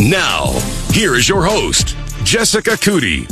Now, here is your host, Jessica Cootie.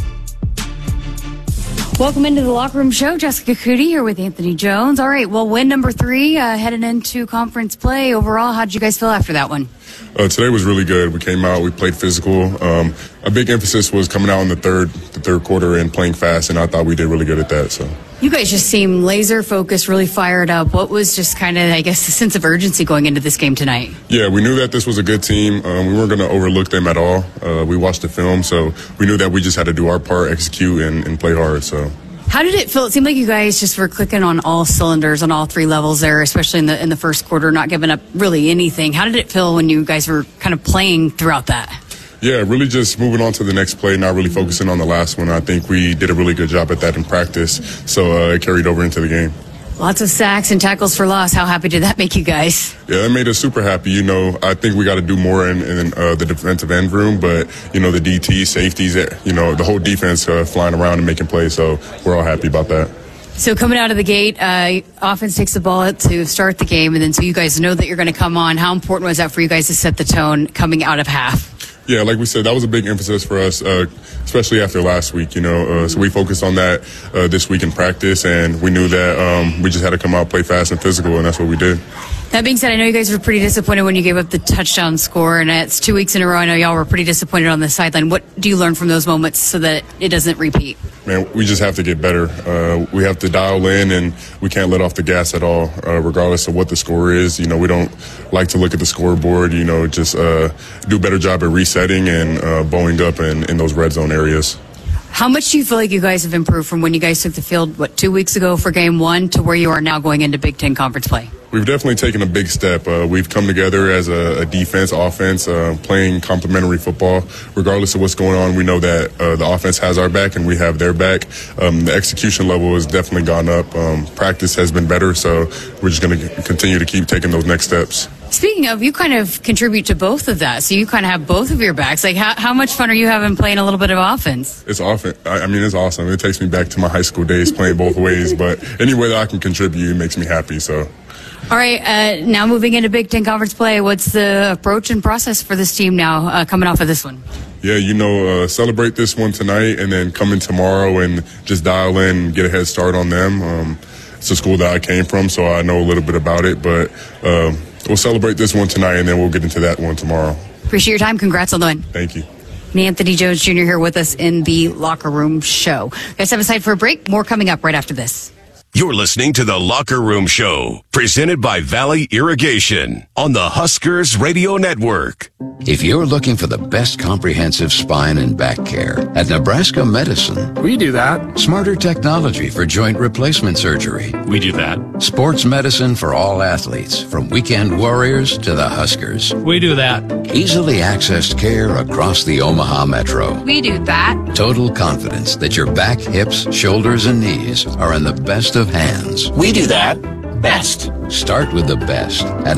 Welcome into the Locker Room Show. Jessica Cootie here with Anthony Jones. All right, well, win number 3, heading into conference play. Overall, how did you guys feel after that one? Today was really good. We came out, we played physical. A big emphasis was coming out in the third quarter and playing fast, and I thought we did really good at that. So you guys just seem laser focused, really fired up. What was just kind of, I guess, the sense of urgency going into this game tonight? Yeah, we knew that this was a good team. We weren't going to overlook them at all. We watched the film, so we knew that we just had to do our part, execute, and play hard. So. How did it feel? It seemed like you guys just were clicking on all cylinders on all 3 levels there, especially in the first quarter, not giving up really anything. How did it feel when you guys were kind of playing throughout that? Yeah, really just moving on to the next play, not really focusing on the last one. I think we did a really good job at that in practice, so it carried over into the game. Lots of sacks and tackles for loss. How happy did that make you guys? Yeah, that made us super happy. You know, I think we got to do more in the defensive end room, but, you know, the DT, safeties, you know, the whole defense flying around and making plays, so we're all happy about that. So coming out of the gate, offense takes the ball to start the game, and then so you guys know that you're going to come on. How important was that for you guys to set the tone coming out of half? Yeah, like we said, that was a big emphasis for us, especially after last week, you know. So we focused on that this week in practice, and we knew that we just had to come out, play fast and physical, and that's what we did. That being said, I know you guys were pretty disappointed when you gave up the touchdown score, and it's 2 weeks in a row. I know y'all were pretty disappointed on the sideline. What do you learn from those moments so that it doesn't repeat? Man, we just have to get better. We have to dial in, and we can't let off the gas at all, regardless of what the score is. You know, we don't like to look at the scoreboard, you know, just do a better job at resetting and bowling up in those red zone areas. How much do you feel like you guys have improved from when you guys took the field, 2 weeks ago for game 1 to where you are now going into Big Ten conference play? We've definitely taken a big step. We've come together as a defense, offense, playing complementary football. Regardless of what's going on, we know that the offense has our back and we have their back. The execution level has definitely gone up. Practice has been better, so we're just going to continue to keep taking those next steps. Speaking of, you kind of contribute to both of that, so you kind of have both of your backs. Like, how much fun are you having playing a little bit of offense? It's often. I mean, it's awesome. It takes me back to my high school days playing both ways, but any way that I can contribute, it makes me happy, so. All right, now moving into Big Ten Conference play, what's the approach and process for this team now coming off of this one? Yeah, you know, celebrate this one tonight and then come in tomorrow and just dial in and get a head start on them. It's a school that I came from, so I know a little bit about it, but we'll celebrate this one tonight and then we'll get into that one tomorrow. Appreciate your time. Congrats on the win. Thank you. Anthony Jones Jr. here with us in the Locker Room Show. Guys, have aside for a break. More coming up right after this. You're listening to the Locker Room Show, presented by Valley Irrigation on the Huskers Radio Network. If you're looking for the best comprehensive spine and back care, at Nebraska Medicine, we do that. Smarter technology for joint replacement surgery. We do that. Sports medicine for all athletes, from weekend warriors to the Huskers. We do that. Easily accessed care across the Omaha Metro. We do that. Total confidence that your back, hips, shoulders, and knees are in the best of hands. We do that. Best. Start with the best at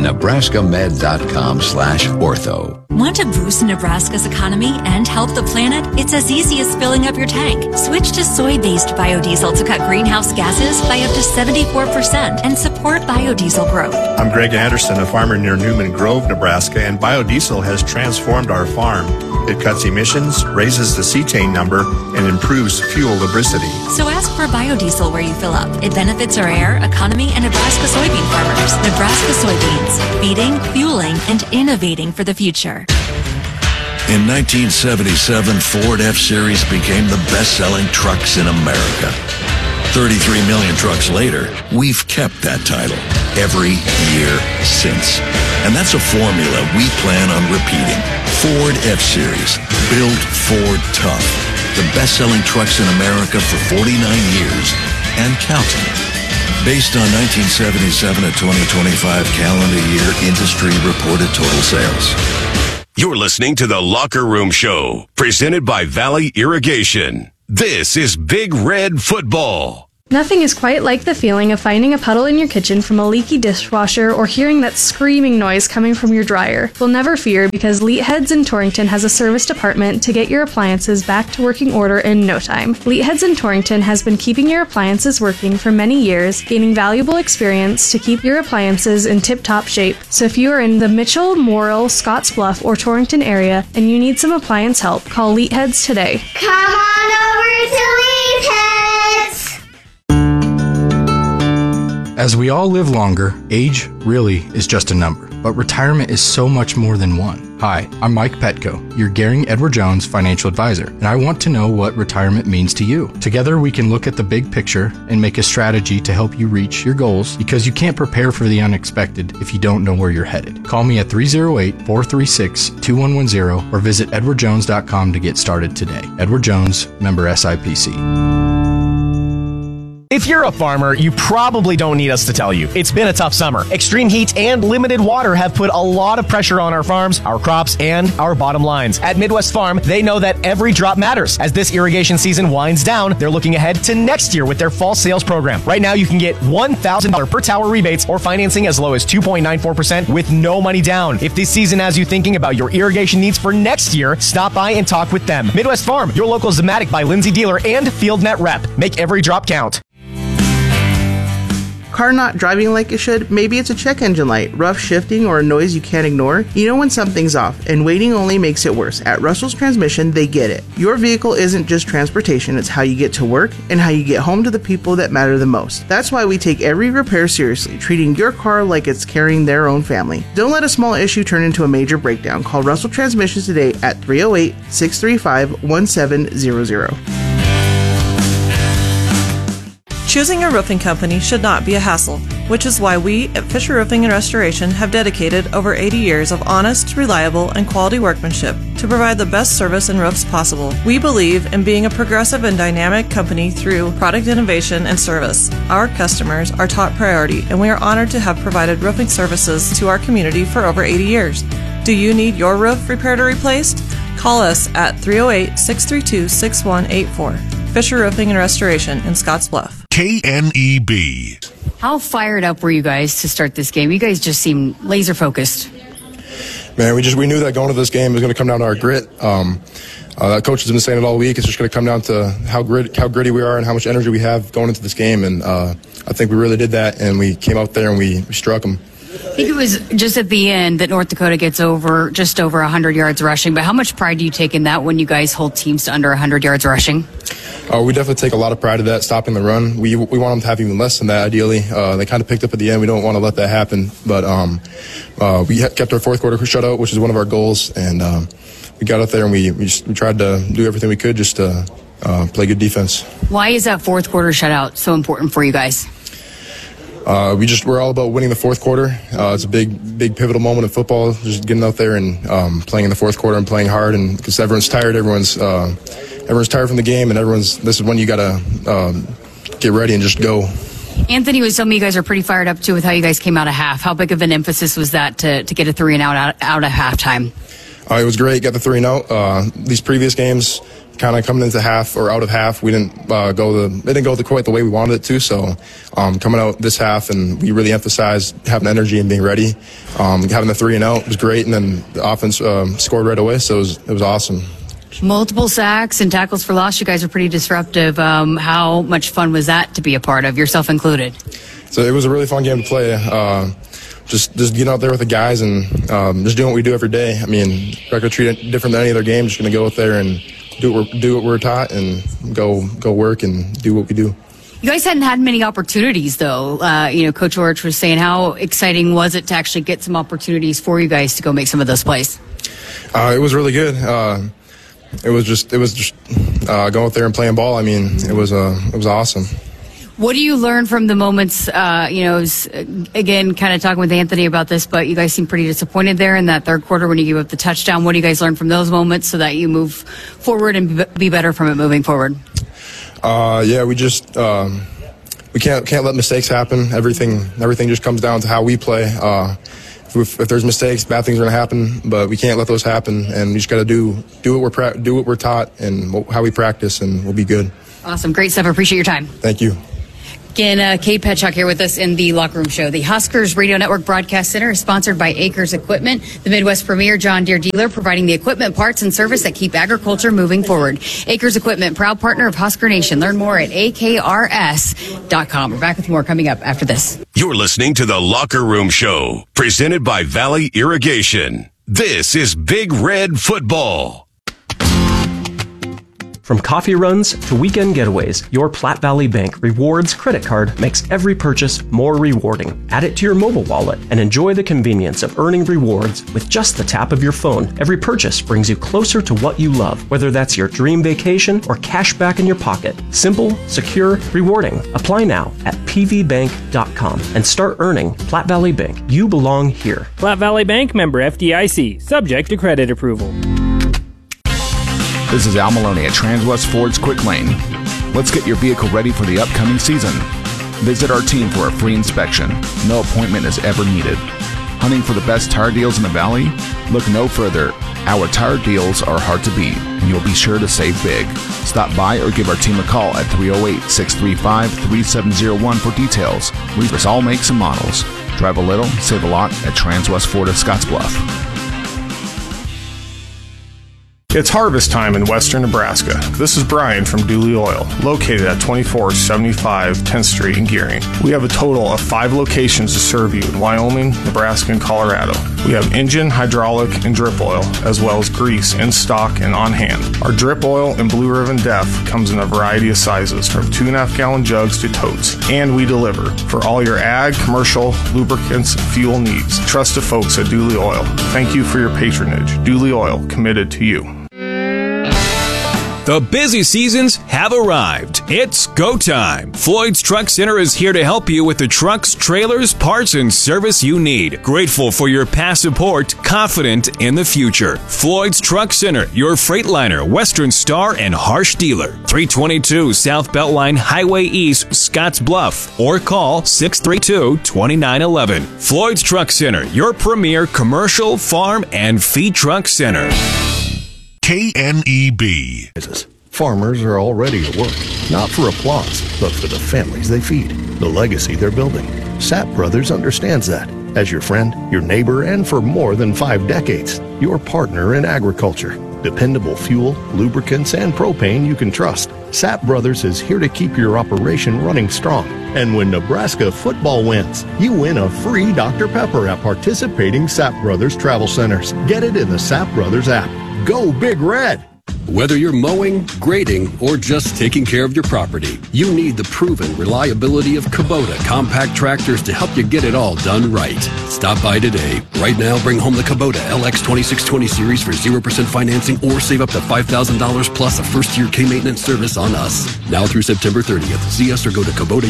nebraskamed.com/ortho. Want to boost Nebraska's economy and help the planet? It's as easy as filling up your tank. Switch to soy-based biodiesel to cut greenhouse gases by up to 74% and support biodiesel growth. I'm Greg Anderson, a farmer near Newman Grove, Nebraska, and biodiesel has transformed our farm. It cuts emissions, raises the cetane number, and improves fuel lubricity. So ask for biodiesel where you fill up. It benefits our air, economy, and Nebraska soybean farmers. Nebraska soybeans, feeding, fueling, and innovating for the future. In 1977, Ford F-Series became the best-selling trucks in America. 33 million trucks later, we've kept that title every year since. And that's a formula we plan on repeating. Ford F-Series, built Ford tough. The best-selling trucks in America for 49 years and counting. Based on 1977 to 2025 calendar year industry reported total sales. You're listening to the Locker Room Show, presented by Valley Irrigation. This is Big Red Football. Nothing is quite like the feeling of finding a puddle in your kitchen from a leaky dishwasher or hearing that screaming noise coming from your dryer. Well, never fear, because Leetheads in Torrington has a service department to get your appliances back to working order in no time. Leetheads in Torrington has been keeping your appliances working for many years, gaining valuable experience to keep your appliances in tip-top shape. So if you are in the Mitchell, Morrill, Scottsbluff, or Torrington area and you need some appliance help, call Leetheads today. Come on over to Leetheads! As we all live longer, age really is just a number, but retirement is so much more than one. Hi, I'm Mike Petco, your Gehring Edward Jones financial advisor, and I want to know what retirement means to you. Together we can look at the big picture and make a strategy to help you reach your goals, because you can't prepare for the unexpected if you don't know where you're headed. Call me at 308-436-2110 or visit edwardjones.com to get started today. Edward Jones, member SIPC. If you're a farmer, you probably don't need us to tell you. It's been a tough summer. Extreme heat and limited water have put a lot of pressure on our farms, our crops, and our bottom lines. At Midwest Farm, they know that every drop matters. As this irrigation season winds down, they're looking ahead to next year with their fall sales program. Right now, you can get $1,000 per tower rebates or financing as low as 2.94% with no money down. If this season has you thinking about your irrigation needs for next year, stop by and talk with them. Midwest Farm, your local Zematic by Lindsay dealer and FieldNet rep. Make every drop count. Car not driving like it should? Maybe it's a check engine light, rough shifting, or a noise you can't ignore? You know when something's off, and waiting only makes it worse. At Russell's Transmission, they get it. Your vehicle isn't just transportation, it's how you get to work and how you get home to the people that matter the most. That's why we take every repair seriously, treating your car like it's carrying their own family. Don't let a small issue turn into a major breakdown. Call Russell Transmissions today at 308-635-1700. Choosing a roofing company should not be a hassle, which is why we at Fisher Roofing and Restoration have dedicated over 80 years of honest, reliable, and quality workmanship to provide the best service and roofs possible. We believe in being a progressive and dynamic company through product innovation and service. Our customers are top priority, and we are honored to have provided roofing services to our community for over 80 years. Do you need your roof repaired or replaced? Call us at 308-632-6184. Fisher Roofing and Restoration in Scottsbluff. KNEB. How fired up were you guys to start this game? You guys just seem laser focused. Man, we knew that going to this game was going to come down to our grit. Coach has been saying it all week. It's just going to come down to how gritty we are and how much energy we have going into this game. And I think we really did that, and we came out there and we struck them. I think it was just at the end that North Dakota gets just over 100 yards rushing. But how much pride do you take in that when you guys hold teams to under 100 yards rushing? We definitely take a lot of pride in that, stopping the run. We want them to have even less than that, ideally. They kind of picked up at the end. We don't want to let that happen. But we kept our fourth quarter shutout, which is one of our goals. And we got out there and we tried to do everything we could just to play good defense. Why is that fourth quarter shutout so important for you guys? We're all about winning the fourth quarter. It's a big pivotal moment in football, just getting out there and playing in the fourth quarter and playing hard. And because everyone's tired, everyone's tired from the game, and this is when you got to get ready and just go. Anthony was telling me you guys are pretty fired up, too, with how you guys came out of half. How big of an emphasis was that to get a 3-and-out out of halftime? It was great. Got the 3-and-out. These previous games, kind of coming into half or out of half, we didn't go quite the way we wanted it to. So coming out this half, and we really emphasized having energy and being ready. Having the 3-and-out was great, and then the offense scored right away. So it was awesome. Multiple sacks and tackles for loss. You guys are pretty disruptive. How much fun was that to be a part of, yourself included? So it was a really fun game to play. Just getting out there with the guys and just doing what we do every day. I mean, we're not going to treat it different than any other game. Just going to go out there and do what we're taught and go work and do what we do. You guys hadn't had many opportunities, though. Coach Orich was saying, how exciting was it to actually get some opportunities for you guys to go make some of those plays? It was really good. It was just going out there and playing ball. I mean, it was awesome. What do you learn from the moments, again, kind of talking with Anthony about this, but you guys seem pretty disappointed there in that third quarter when you gave up the touchdown. What do you guys learn from those moments so that you move forward and be better from it moving forward? We can't let mistakes happen. Everything just comes down to how we play. If there's mistakes, bad things are going to happen, but we can't let those happen, and we just got to do what we're taught and how we practice, and we'll be good. Awesome. Great stuff. I appreciate your time. Thank you. Again, Kate Petchuk here with us in the Locker Room Show. The Huskers Radio Network Broadcast Center is sponsored by Acres Equipment, the Midwest premier John Deere dealer, providing the equipment, parts, and service that keep agriculture moving forward. Acres Equipment, proud partner of Husker Nation. Learn more at akrs.com. We're back with more coming up after this. You're listening to the Locker Room Show, presented by Valley Irrigation. This is Big Red Football. From coffee runs to weekend getaways, your Platte Valley Bank Rewards credit card makes every purchase more rewarding. Add it to your mobile wallet and enjoy the convenience of earning rewards with just the tap of your phone. Every purchase brings you closer to what you love, whether that's your dream vacation or cash back in your pocket. Simple, secure, rewarding. Apply now at pvbank.com and start earning. Platte Valley Bank. You belong here. Platte Valley Bank, member FDIC, subject to credit approval. This is Al Maloney at Transwest Ford's Quick Lane. Let's get your vehicle ready for the upcoming season. Visit our team for a free inspection. No appointment is ever needed. Hunting for the best tire deals in the Valley? Look no further. Our tire deals are hard to beat, and you'll be sure to save big. Stop by or give our team a call at 308-635-3701 for details. We service all makes and models. Drive a little, save a lot at Transwest Ford of Scottsbluff. It's harvest time in western Nebraska. This is Brian from Dooley Oil, located at 2475 10th Street in Gearing. We have a total of 5 locations to serve you in Wyoming, Nebraska, and Colorado. We have engine, hydraulic, and drip oil, as well as grease in stock and on hand. Our drip oil and Blue Ribbon Def comes in a variety of sizes, from 2.5 gallon jugs to totes, and we deliver for all your ag, commercial, lubricants, and fuel needs. Trust the folks at Dooley Oil. Thank you for your patronage. Dooley Oil, committed to you. The busy seasons have arrived. It's go time. Floyd's Truck Center is here to help you with the trucks, trailers, parts, and service you need. Grateful for your past support, confident in the future. Floyd's Truck Center, your Freightliner, Western Star, and Harsh dealer. 322 South Beltline Highway East, Scotts Bluff. Or call 632-2911. Floyd's Truck Center, your premier commercial, farm, and feed truck center. KNEB. Farmers are already at work, not for applause, but for the families they feed, the legacy they're building. Sapp Brothers understands that. As your friend, your neighbor, and for more than 5 decades, your partner in agriculture. Dependable fuel, lubricants, and propane you can trust. Sapp Brothers is here to keep your operation running strong. And when Nebraska football wins, you win a free Dr. Pepper at participating Sapp Brothers travel centers. Get it in the Sapp Brothers app. Go Big Red! Whether you're mowing, grading, or just taking care of your property, you need the proven reliability of Kubota compact tractors to help you get it all done right. Stop by today. Right now, bring home the Kubota LX 2620 series for 0% financing or save up to $5,000 plus a first-year K-maintenance service on us. Now through September 30th. See us or go to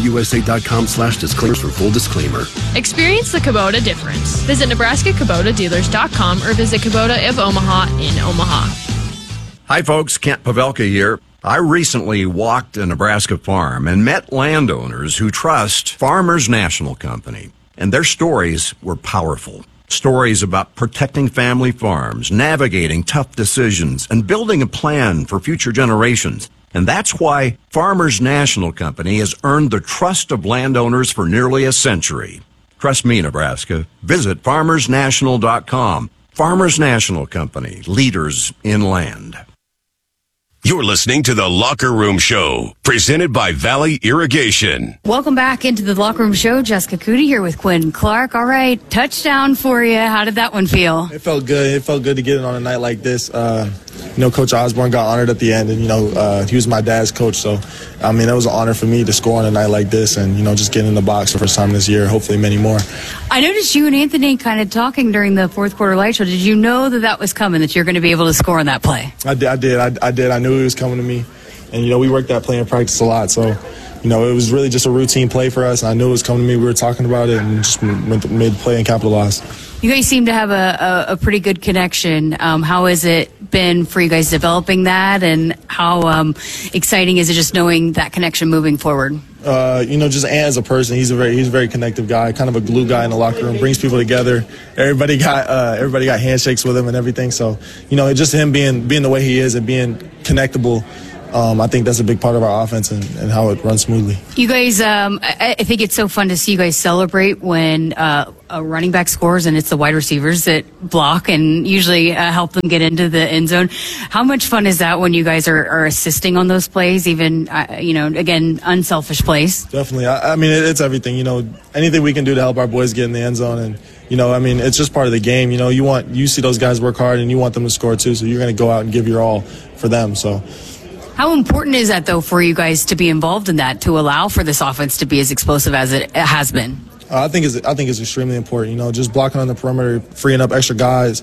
KubotaUSA.com/disclaimers for full disclaimer. Experience the Kubota difference. Visit NebraskaKubotaDealers.com or visit Kubota of Omaha in Omaha. Hi folks, Kent Pavelka here. I recently walked a Nebraska farm and met landowners who trust Farmers National Company. And their stories were powerful. Stories about protecting family farms, navigating tough decisions, and building a plan for future generations. And that's why Farmers National Company has earned the trust of landowners for nearly a century. Trust me, Nebraska. Visit farmersnational.com. Farmers National Company, leaders in land. You're listening to the Locker Room Show, presented by Valley Irrigation. Welcome back into the Locker Room Show. Jessica Cootie here with Quinn Clark. All right, touchdown for you. How did that one feel? It felt good. It felt good to get it on a night like this. Coach Osborne got honored at the end, and, he was my dad's coach. So, it was an honor for me to score on a night like this and, just get in the box for the first time this year, hopefully many more. I noticed you and Anthony kind of talking during the fourth quarter light show. Did you know that was coming, that you're going to be able to score on that play? I did. I knew it was coming to me. And, we worked that play in practice a lot. So, it was really just a routine play for us. And I knew it was coming to me. We were talking about it and just made the play and capitalized. You guys seem to have a pretty good connection. How has it been for you guys developing that? And how exciting is it just knowing that connection moving forward? Just as a person, he's a very connective guy, kind of a glue guy in the locker room, brings people together. Everybody got handshakes with him and everything. So, just him being the way he is and being connectable, I think that's a big part of our offense and how it runs smoothly. You guys, I think it's so fun to see you guys celebrate when a running back scores, and it's the wide receivers that block and usually help them get into the end zone. How much fun is that when you guys are assisting on those plays, even, again, unselfish plays? Definitely. I mean, it's everything. Anything we can do to help our boys get in the end zone. And, it's just part of the game. You see those guys work hard and you want them to score too. So you're going to go out and give your all for them. So. How important is that, though, for you guys to be involved in that, to allow for this offense to be as explosive as it has been? I think it's extremely important. Just blocking on the perimeter, freeing up extra guys,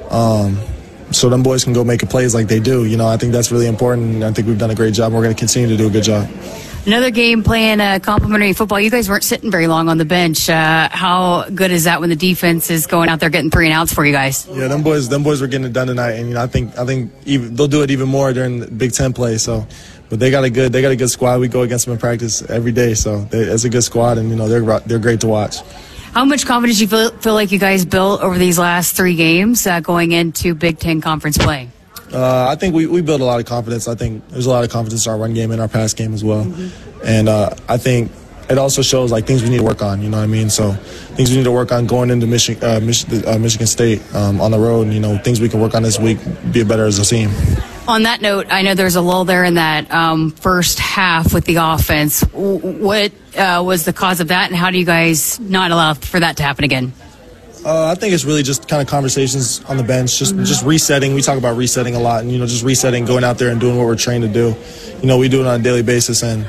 so them boys can go make plays like they do. I think that's really important. I think we've done a great job. We're going to continue to do a good job. Another game playing complimentary football. You guys weren't sitting very long on the bench. How good is that when the defense is going out there getting 3 and outs for you guys? Yeah, them boys were getting it done tonight, and I think they'll do it even more during the Big Ten play. So, but they got a good squad. We go against them in practice every day, so it's a good squad, and they're great to watch. How much confidence do you feel like you guys built over these last 3 games going into Big Ten conference play? I think we built a lot of confidence. I think there's a lot of confidence in our run game and our pass game as well. Mm-hmm. And I think it also shows things we need to work on, you know what I mean? So things we need to work on going into Michigan State on the road, and, things we can work on this week, be better as a team. On that note, I know there's a lull there in that first half with the offense. What was the cause of that, and how do you guys not allow for that to happen again? I think it's really just kind of conversations on the bench, just resetting. We talk about resetting a lot, and just resetting, going out there and doing what we're trained to do. We do it on a daily basis, and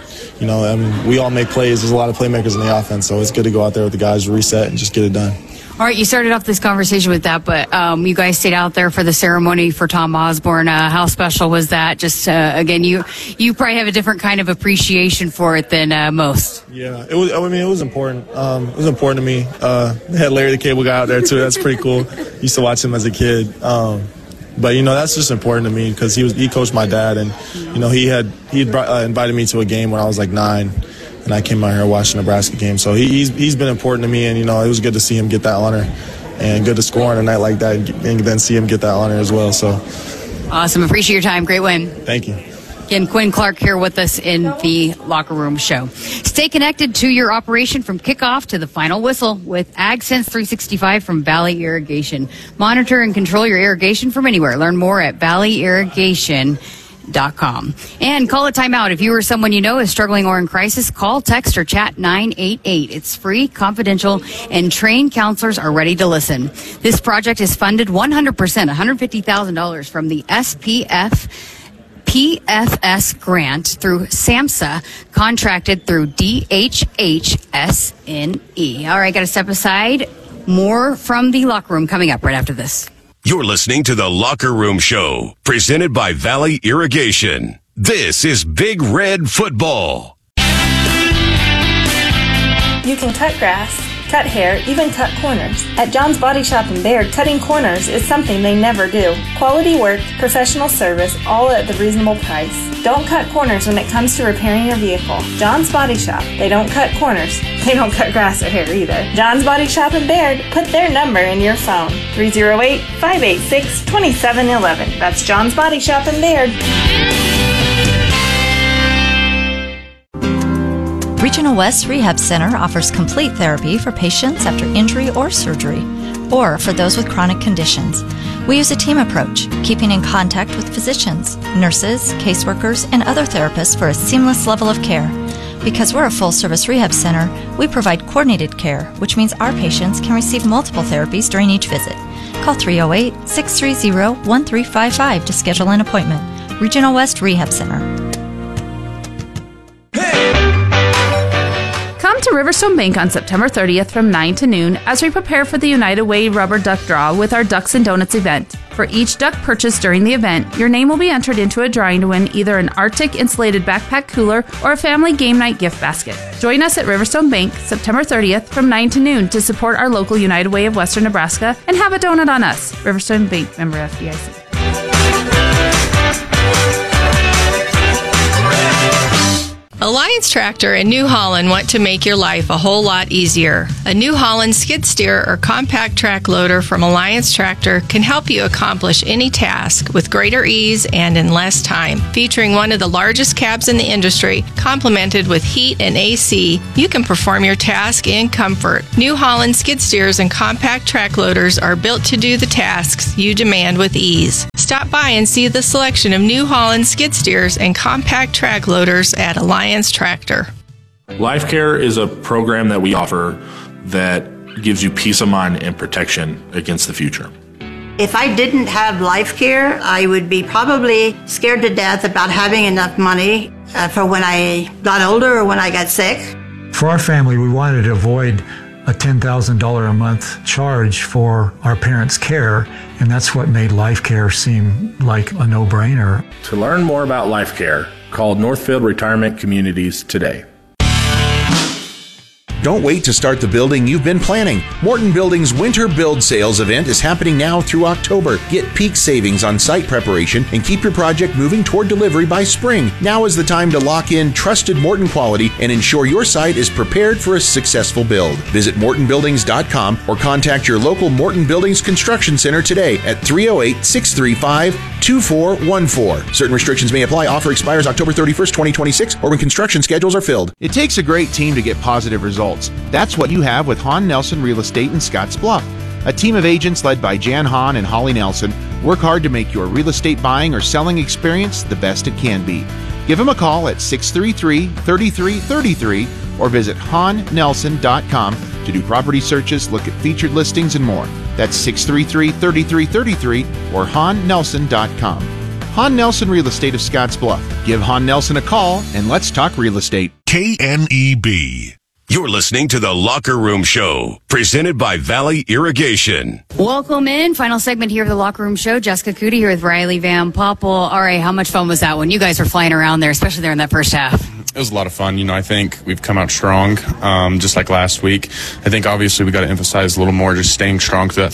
we all make plays. There's a lot of playmakers in the offense, so it's good to go out there with the guys, reset, and just get it done. All right, you started off this conversation with that, but you guys stayed out there for the ceremony for Tom Osborne. How special was that? Just again, you probably have a different kind of appreciation for it than most. Yeah, it was. I mean, it was important. It was important to me. They had Larry the Cable Guy out there too. That's pretty cool. Used to watch him as a kid. But that's just important to me because he coached my dad, and he had invited me to a game when I was 9. And I came out here and watched the Nebraska game. So he's been important to me, and, it was good to see him get that honor and good to score on a night like that and then see him get that honor as well. So awesome. Appreciate your time. Great win. Thank you. Again, Quinn Clark here with us in the Locker Room Show. Stay connected to your operation from kickoff to the final whistle with AgSense 365 from Valley Irrigation. Monitor and control your irrigation from anywhere. Learn more at valleyirrigation.com. And call a timeout. If you or someone you know is struggling or in crisis, call, text, or chat 988. It's free, confidential, and trained counselors are ready to listen. This project is funded 100%, $150,000 from the PFS grant through SAMHSA, contracted through DHHSNE. All right, got to step aside. More from the Locker Room coming up right after this. You're listening to The Locker Room Show, presented by Valley Irrigation. This is Big Red Football. You can cut grass, cut hair, even cut corners. At John's Body Shop in Baird, cutting corners is something they never do. Quality work, professional service, all at the reasonable price. Don't cut corners when it comes to repairing your vehicle. John's Body Shop. They don't cut corners. They don't cut grass or hair either. John's Body Shop in Baird. Put their number in your phone. 308-586-2711. That's John's Body Shop in Baird. Regional West Rehab Center offers complete therapy for patients after injury or surgery, or for those with chronic conditions. We use a team approach, keeping in contact with physicians, nurses, caseworkers, and other therapists for a seamless level of care. Because we're a full-service rehab center, we provide coordinated care, which means our patients can receive multiple therapies during each visit. Call 308-630-1355 to schedule an appointment. Regional West Rehab Center. Come to Riverstone Bank on September 30th from 9 to noon as we prepare for the United Way Rubber Duck Draw with our Ducks and Donuts event. For each duck purchased during the event, your name will be entered into a drawing to win either an Arctic insulated backpack cooler or a family game night gift basket. Join us at Riverstone Bank September 30th from 9 to noon to support our local United Way of Western Nebraska and have a donut on us. Riverstone Bank, member FDIC. Alliance Tractor and New Holland want to make your life a whole lot easier. A New Holland skid steer or compact track loader from Alliance Tractor can help you accomplish any task with greater ease and in less time. Featuring one of the largest cabs in the industry, complemented with heat and AC, you can perform your task in comfort. New Holland skid steers and compact track loaders are built to do the tasks you demand with ease. Stop by and see the selection of New Holland skid steers and compact track loaders at Alliance Tractor. Life Care is a program that we offer that gives you peace of mind and protection against the future. If I didn't have Life Care, I would be probably scared to death about having enough money for when I got older or when I got sick. For our family, we wanted to avoid a $10,000 a month charge for our parents' care, and that's what made Life Care seem like a no-brainer. To learn more about Life Care, call Northfield Retirement Communities today. Don't wait to start the building you've been planning. Morton Building's Winter Build Sales event is happening now through October. Get peak savings on site preparation and keep your project moving toward delivery by spring. Now is the time to lock in trusted Morton quality and ensure your site is prepared for a successful build. Visit mortonbuildings.com or contact your local Morton Buildings Construction Center today at 308-635-2414. Certain restrictions may apply. Offer expires October 31st, 2026 or when construction schedules are filled. It takes a great team to get positive results. That's what you have with Hahn Nelson Real Estate in Scotts Bluff. A team of agents led by Jan Hahn and Holly Nelson work hard to make your real estate buying or selling experience the best it can be. Give them a call at 633-3333 or visit HahnNelson.com to do property searches, look at featured listings, and more. That's 633-3333 or HahnNelson.com. Hahn Nelson Real Estate of Scotts Bluff. Give Hahn Nelson a call and let's talk real estate. KNEB. You're listening to The Locker Room Show, presented by Valley Irrigation. Welcome in. Final segment here of The Locker Room Show. Jessica Cootie here with Riley Van Poppel. All right, how much fun was that when you guys were flying around there, especially there in that first half? It was a lot of fun. I think we've come out strong, just like last week. I think obviously we got to emphasize a little more just staying strong through that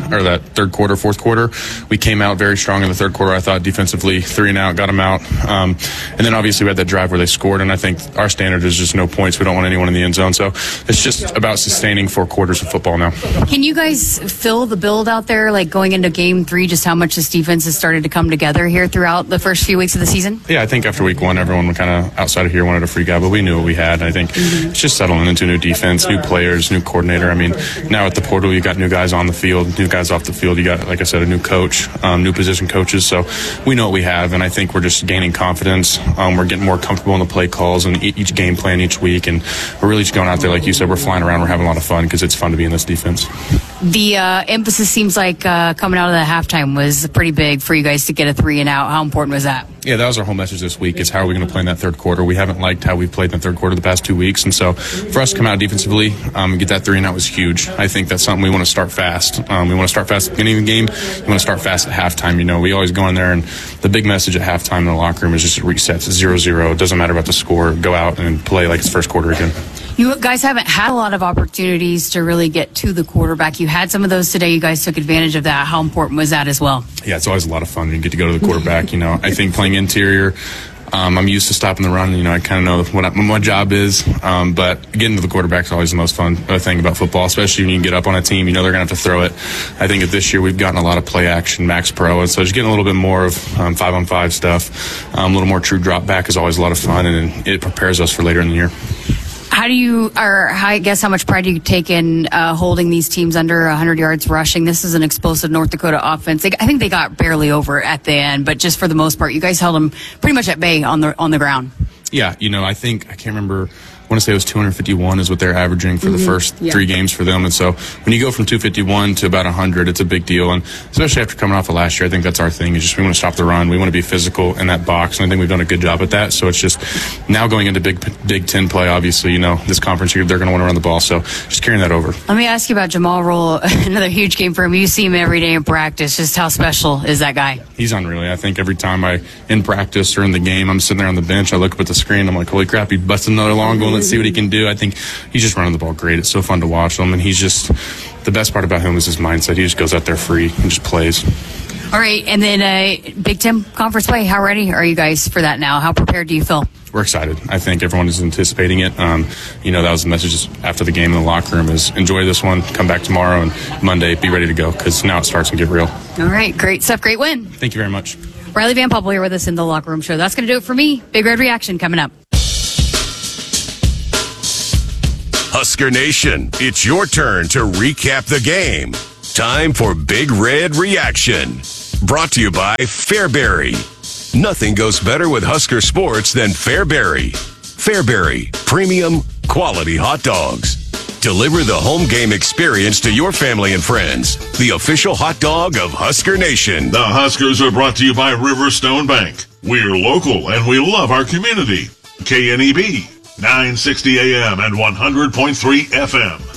third quarter, fourth quarter. We came out very strong in the third quarter, I thought, defensively, 3 and out, got them out. And then obviously we had that drive where they scored, and I think our standard is just no points. We don't want anyone in the end zone. So it's just about sustaining 4 quarters of football now. Can you guys feel the build out there, like going into game 3, just how much this defense has started to come together here throughout the first few weeks of the season? Yeah, I think after week 1, everyone kind of outside of here wanted a free guy, but we knew what we had. I think it's just settling into new defense, new players, new coordinator. I mean, now at the portal, you got new guys on the field, new guys off the field. You got, like I said, a new coach, new position coaches. So we know what we have, and I think we're just gaining confidence. We're getting more comfortable in the play calls and each game plan each week, and we're really just going out there, like you said, we're flying around, we're having a lot of fun because it's fun to be in this defense. The emphasis seems like coming out of the halftime was pretty big for you guys to get a 3 and out. How important was that? Yeah, that was our whole message this week, is how are we going to play in that third quarter. We haven't liked how we've played in the third quarter the past 2 weeks, and so for us to come out defensively and get that 3 and out was huge. I think that's something we want to start fast. We want to start fast at the beginning of the game. We want to start fast at halftime. We always go in there, and the big message at halftime in the locker room is just resets. It's 0-0. It doesn't matter about the score. Go out and play like it's first quarter again. You guys haven't had a lot of opportunities to really get to the quarterback. You had some of those today. You guys took advantage of that. How important was that as well? Yeah, it's always a lot of fun when you get to go to the quarterback. I think playing interior, I'm used to stopping the run. I kind of know what my job is. But getting to the quarterback is always the most fun thing about football, especially when you get up on a team. They're going to have to throw it. I think this year we've gotten a lot of play action, Max Pro, and so just getting a little bit more of 5-on-5 stuff. A little more true drop back is always a lot of fun, and it prepares us for later in the year. How much pride do you take in holding these teams under 100 yards rushing? This is an explosive North Dakota offense. I think they got barely over at the end, but just for the most part, you guys held them pretty much at bay on the ground. Yeah, I can't remember. I want to say it was 251 is what they're averaging for the first 3 games for them. And so when you go from 251 to about 100, it's a big deal. And especially after coming off of last year, I think that's our thing, is just we want to stop the run. We want to be physical in that box. And I think we've done a good job at that. So it's just now going into Big Ten play, obviously, this conference here, they're going to want to run the ball. So just carrying that over. Let me ask you about Jamal Roll, another huge game for him. You see him every day in practice. Just how special is that guy? He's unreal. I think every time in practice or in the game, I'm sitting there on the bench, I look up at the screen, I'm like, holy crap, he busted another long goal. Let's see what he can do. I think he's just running the ball great. It's so fun to watch him, and he's just, the best part about him is his mindset. He just goes out there free and just plays. All right, and then Big Ten Conference play. How ready are you guys for that now? How prepared do you feel? We're excited. I think everyone is anticipating it. That was the message after the game in the locker room is enjoy this one, come back tomorrow, and Monday be ready to go because now it starts to get real. All right, great stuff. Great win. Thank you very much. Riley Van Poppel here with us in the Locker Room Show. That's going to do it for me. Big Red Reaction coming up. Husker Nation, it's your turn to recap the game. Time for Big Red Reaction. Brought to you by Fairbury. Nothing goes better with Husker sports than Fairbury. Fairbury, premium, quality hot dogs. Deliver the home game experience to your family and friends. The official hot dog of Husker Nation. The Huskers are brought to you by Riverstone Bank. We're local and we love our community. KNEB, 960 AM and 100.3 FM.